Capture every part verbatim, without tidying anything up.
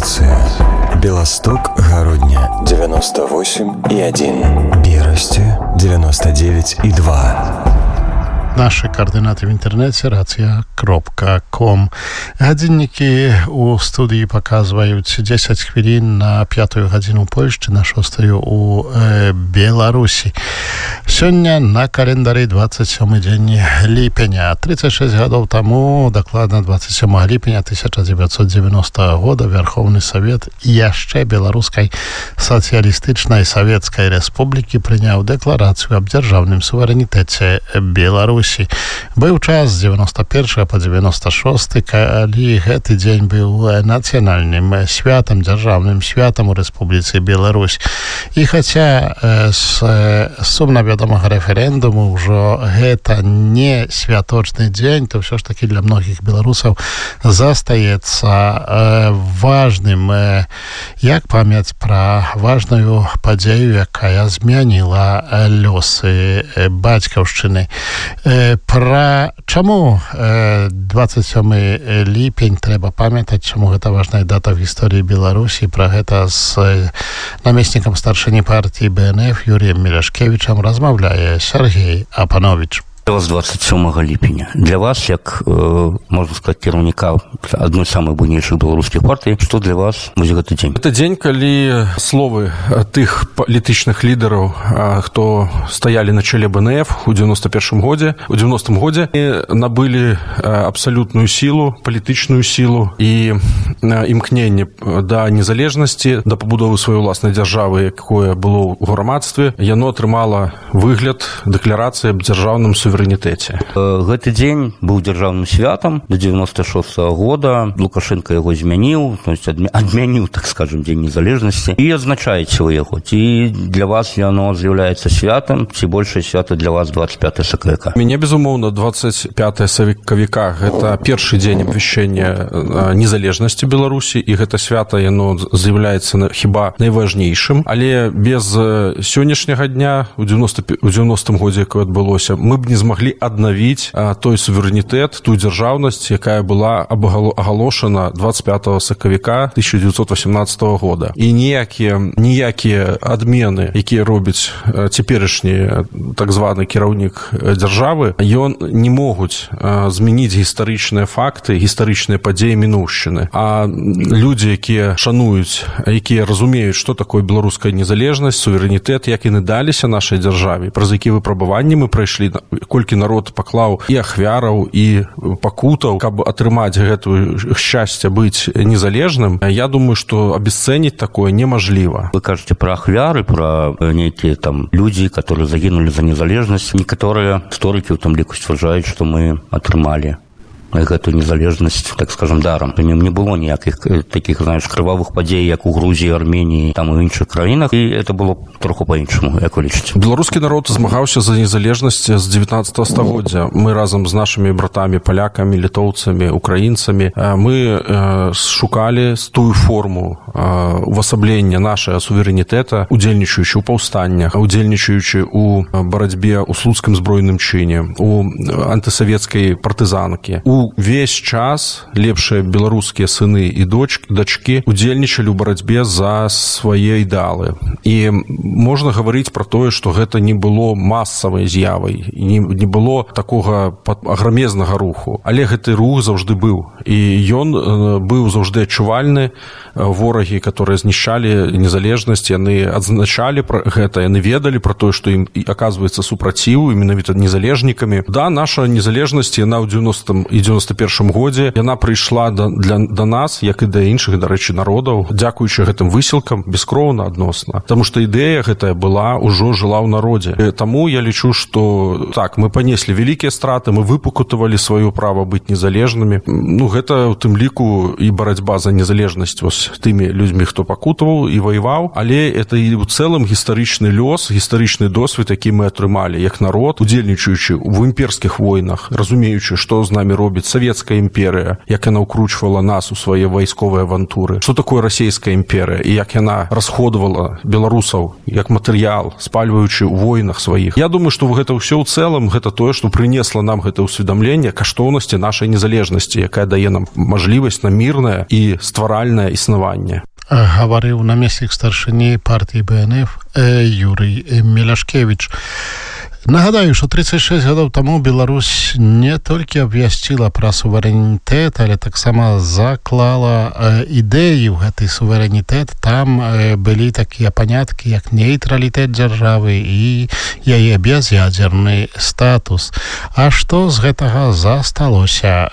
Станция Белосток, Городня девяносто восемь и один, Берасти девяносто девять и два. Наши координаты в интернете рация крапка ком. Годинники у студии показывают десять хвилин на пятую годину Польши, на шостую у э, Беларуси. Сегодня на календаре двадцать седьмой день липеня. тридцать шесть годов тому, докладно двадцать седьмого липеня тысяча девятьсот девяностого года, Верховный Совет яшчэ Белорусской социалистycznej Советской Республики принял декларацию об державном суверенитете Беларуси. Быў час з девяносто первого по девяносто шестой, калі гэты дзень быў нацыянальным святам, дзяржаўным святам у Рэспубліцы Беларусь. І хаця з сумна вядомага рэферэндуму ўжо гэта не святочны дзень, то ўсё ж такі для многіх беларусаў застаецца важным як памяць пра важную падзею, якая змяніла лёсы бацькаўшчыны. Пра чаму двадцать седьмой ліпень трэба памятаць, чаму гэта важная дата в гісторыі Беларусі. Пра гэта з намеснікам старшыні партыі бэ эн эф Юрыем Мелашкевічам размаўляе Сергей Апанович. Для вас двадцать седьмого ліпеня. Для вас, як, э, можно сказать, кіраўніка одной з самых буйнейшых беларускіх партый, што для вас будзе гэты дзень? Это дзень, калі словы тых палітычных лідараў, хто стаялі на чале бэ эн эф у девяносто первом годзе, у девяностом годзе набылі абсалютную сілу, палітычную сілу і імкненне да незалежнасці, да пабудовы сваёй уласнай дзяржавы, якое было ў грамадстве. Яно атрымала выгляд дэкларацыі аб дзяржаўным суверэнітэце. Гэты дзень быў дзяржаўным святам до девяносто шестого года. Лукашенко яго змяніў, то есть адмяніў, так скажем, дзень незалежнасці, і адзначаеце вы яго. Ці для вас яно з'яўляецца святам, ці большае свята для вас двадцать пятого сакавіка? Мяне, безумоўна, двадцать пятого сакавіка гэта першы дзень абвяшчэння незалежнасці Беларусі, і гэта свята яно з'яўляецца хіба найважнейшым. Але без сённяшняга дня у девяностом годзе, якое адбылося, мы б не змаглі аднавіць той суверэнітэт, ту дзяржаўнасць, якая была агалошана двадцать пятого сакавіка тысяча девятьсот восемнадцатого года. І ніякія ніякія адмены, якія робіць цяперашні так званы кіраўнік дзяржавы, ён не могуць змяніць гістарычныя факты, гістарычныя падзеі мінуўшчыны. А людзі, якія шануюць, якія разумеюць, што такое беларуская незалежнасць, суверэнітэт, як яны даліся нашай дзяржаве, праз якія выпрабаванні мы прайшлі, колькі народ паклаў і ахвяраў, і пакутаў, каб атрымаць гэтую шчасце быць незалежным, я думаю, што абясцэніць такое немажліва. Вы кажаце пра ахвяры, пра нейкія там людзі, которые загінулі за незалежнасць. Некаторыя історыкі ў тым ліку сцвярджаюць, што мы атрымалі гэтую незалежнасць, так скажем, даром. Не было ніякіх такіх, знаеш, крывавых падзей, як у Грузіі, Арменіі, там і ў іншых краінах, і это было троху па-іншаму, як вы лічыце? Беларускі народ змагаўся за незалежнасць з девятнадцатого стагоддзя. Мы разам з нашымі братамі, палякамі, літоўцамі, украінцамі, мы шукалі тую форму увасаблення нашага суверэнітэта, удзельнічаючы ў паўстаннях, удзельнічаючы ў барацьбе ў слуцкім збройным чыне, у антысавецкай партызанкі. Увесь час лепшыя беларускія сыны і дачкі удзельнічалі ў барацьбе за свае ідэалы. І можна гаварыць пра тое, што гэта не было масавай з'явай, не, не было такога аграмезнага руху. Але гэты рух заўжды быў. І ён быў заўжды адчувальны. Ворагі, которые знішчалі незалежнасць, яны адзначалі пра гэта, яны ведалі пра тое, што ім аказваецца супраціў, менавіта незалежнікамі. Да, наша незалежнасць, яна ў девяностом і девяносто первом годзе, яна прыйшла да, для, да нас, як і да іншых, дарэчы, народаў, дзякуючы гэтым высілкам, бескроўна адносна. Таму што ідэя гэтая была, ужо жыла ў народзе. І таму я лічу, што так, мы панеслі вялікія страты, мы выпакутавалі сваё права быць незалежнымі. Ну, гэта ў тым ліку і барацьба за незалежнасць вось тымі людзьмі, хто пакутаваў і ваяваў, але это і ў цэлым гістарычны лёс, гістарычны досвед, які мы атрымалі як народ, удзельнічаючы ў імперскіх войнах, разумеючы, што з намі робіць робіць савецкая імперыя, як яна ўкручвала нас у свае вайсковыя авантуры, што такое расійская імперыя і як яна расходавала беларусаў як матэрыял, спальваючы ў войнах сваіх. Я думаю, што гэта ўсё ў цэлым гэта тое, што прынесла нам гэта ўсведамленне каштоўнасці нашай незалежнасці, якая дае нам мажлівасць на мірнае і стваральнае існаванне. Гаварыў намеснік старшыні партыі бэ эн эф Юрый Мелашкевіч. Нагадаю, што тридцать шесть гадоў таму Беларусь не толькі абвясціла пра суверэнітэт, але таксама заклала ідэю гэты суверэнітэт. Там былі такія паняткі, як нейтралітэт дзяржавы і яе бяз'ядзерны статус. А што з гэтага засталося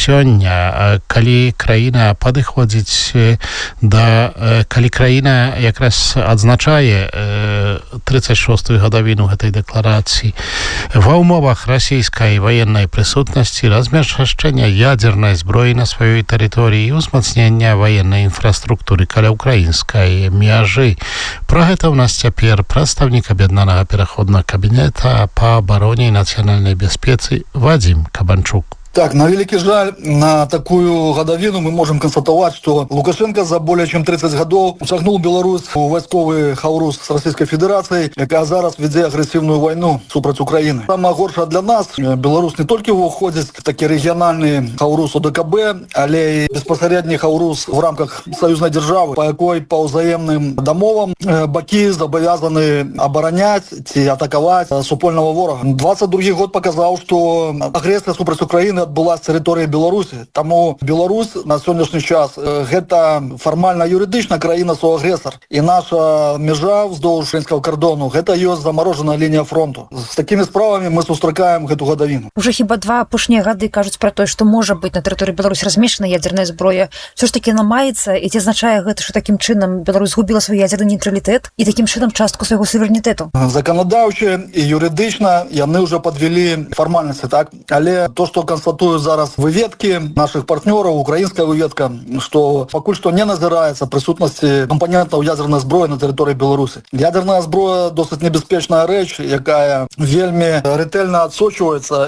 сёння, калі краіна падыходзіць да... калі краіна якраз адзначае тридцать шостую гадавіну гэтай дэкларацыі, ва ўмовах расійскай ваеннай прысутнасці, размяшчэння ядзернай зброі на сваёй тэрыторыі і ўзмацнення ваеннай інфраструктуры каля ўкраінскай мяжы. Пра гэта ў нас цяпер прадстаўнік аб'яднанага пераходнага кабінета па абароне і нацыянальнай бяспецы Вадзім Кабанчук. Так, на великий жаль, на такую годовину мы можем констатовать, что Лукашенко за более чем тридцать годов шагнул Беларусь у войсковый хаурус с Российской Федерацией, яка зараз веде агрессивную войну супроть Украины. Самое горшее для нас, Беларусь не только уходит в такие региональные хаурус о дэ ка бэ, але и безпосередний хаурус в рамках союзной державы, по якой по взаимным домовам баки зобовязаны оборонять и атаковать супольного ворога. двадцать другой год показал, что агрессия супроть Украины была з тэрыторыі Беларусі. Таму Беларусь на сённяшні час гэта фармальна юрыдычна краіна-суагрэсар. І наша мяжа вздоўж украінскага кордону гэта ёсць замарожаная лінія фронту. З такімі справамі мы сустракаем гэту гадавіну. Уже хіба два апошнія гады кажуць пра тое, што можа быць на тэрыторыі Беларусі размешчана ядзерная зброя. Всё ж такі намаецца, і ці азначае гэта, што такім чынам Беларусь згубіла свой ядзерны нейтралітэт і такім чынам частку свайго суверэнітэту? Заканадаўча і юрыдычна яны ўжо падвялі фармальнасці, так? Але то, што констатуюць зараз выведкі наших партнёраў, украінская выведка, што пакуль што не назіраецца прысутнасці кампанентаў ядзернай зброі на тэрыторыі Беларусі. Ядерная зброя досыць небяспечная рэч, якая вельмі рэтэльна адсочваецца